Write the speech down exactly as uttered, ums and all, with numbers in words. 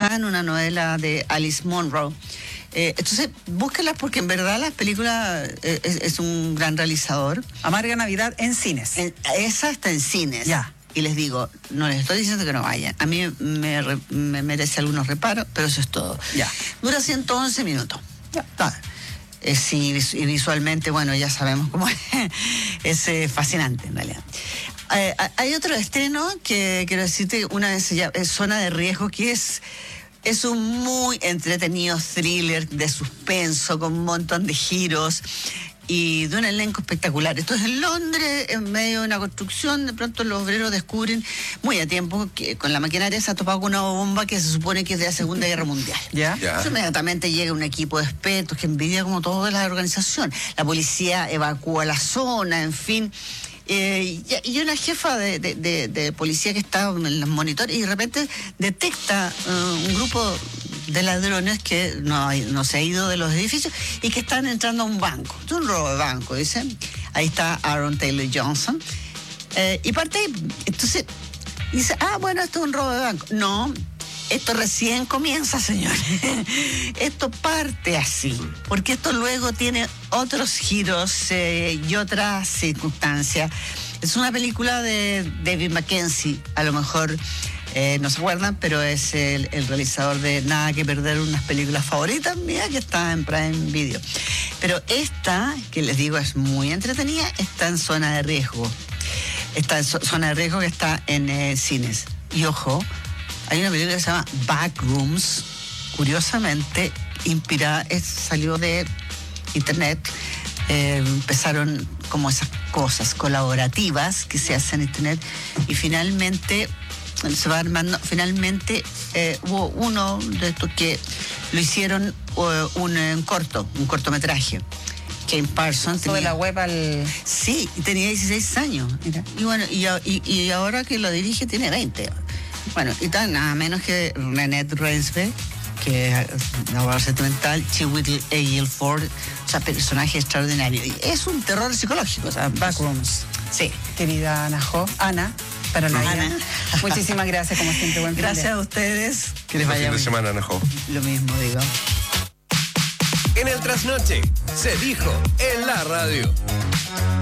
basada en una novela de Alice Munro. Eh, entonces, búsquenlas porque en verdad la película eh, es, es un gran realizador. Amarga Navidad en cines. En, esa está en cines. Ya. Y les digo, no les estoy diciendo que no vayan. A mí me, me merece algunos reparos, pero eso es todo. Ya. Dura ciento once minutos. Ya. Ah, eh, sí, y visualmente, bueno, ya sabemos cómo es. Es eh, fascinante, en realidad. Eh, hay otro estreno que quiero decirte, una vez ya, es Zona de Riesgo, que es... Es un muy entretenido thriller de suspenso con un montón de giros y de un elenco espectacular. Esto es en Londres, en medio de una construcción. De pronto los obreros descubren muy a tiempo que con la maquinaria se ha topado con una bomba que se supone que es de la Segunda Guerra Mundial. ¿Ya? Ya. Entonces, inmediatamente llega un equipo de expertos que envidia como toda la organización. La policía evacúa la zona, en fin. Eh, y, y una jefa de, de, de, de policía que está en los monitores y de repente detecta uh, un grupo de ladrones que no, no se ha ido de los edificios y que están entrando a un banco. Es un robo de banco, dicen. Ahí está Aaron Taylor Johnson. Eh, y parte, entonces, dice, ah, bueno, esto es un robo de banco. No, esto recién comienza, señores. Esto parte así, porque esto luego tiene otros giros eh, y otras circunstancias. Es una película de David Mackenzie, a lo mejor eh, no se acuerdan, pero es el, el realizador de Nada que Perder, unas películas favoritas mías que está en Prime Video. Pero esta, que les digo es muy entretenida, está en Zona de Riesgo. Está en so- Zona de Riesgo que está en eh, cines. Y ojo, hay una película que se llama Backrooms, curiosamente inspirada, es, salió de internet. Eh, empezaron como esas cosas colaborativas que se hacen en internet y finalmente se va armando, finalmente eh, hubo uno de estos que lo hicieron uh, un, un corto, un cortometraje. Kane Parsons Todo de la web al... Sí, tenía dieciséis años. Mira. Y bueno, y, y, y ahora que lo dirige tiene veinte. Bueno, y tal, nada menos que Renette Reinsve, que es una obra sentimental, Chiwetel Ejiofor, o sea, personaje extraordinario. Y es un terror psicológico, o sea, Backrooms. sí. Querida Ana Jo, Ana, para la Ana. Muchísimas gracias, como siempre. Buen fin de- Gracias a ustedes. Que les Buen vaya fin de bien. semana, Najo. Lo mismo, digo. En el trasnoche se dijo en la radio.